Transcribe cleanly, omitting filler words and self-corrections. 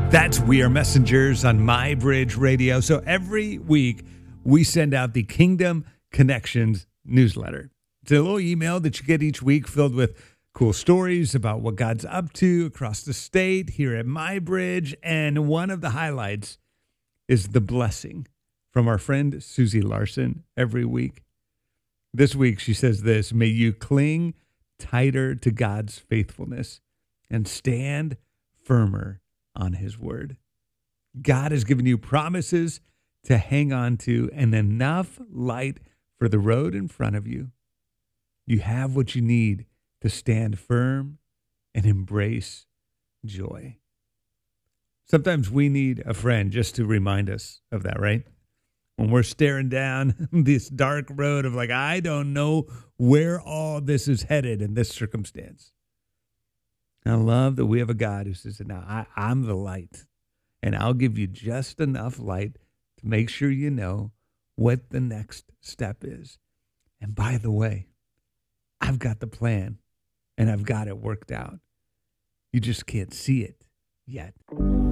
That's We Are Messengers on My Bridge Radio. So every week we send out the Kingdom Connections newsletter. It's a little email that you get each week filled with cool stories about what God's up to across the state here at My Bridge. And one of the highlights is the blessing from our friend Susie Larson every week. This week she says this: may you cling tighter to God's faithfulness and stand firmer on his word. God has given you promises to hang on to and enough light for the road in front of you. You have what you need to stand firm and embrace joy. Sometimes we need a friend just to remind us of that, right? When we're staring down this dark road of like, I don't know where all this is headed in this circumstance. I love that we have a God who says, now I'm the light, and I'll give you just enough light to make sure you know what the next step is. And by the way, I've got the plan, and I've got it worked out. You just can't see it yet.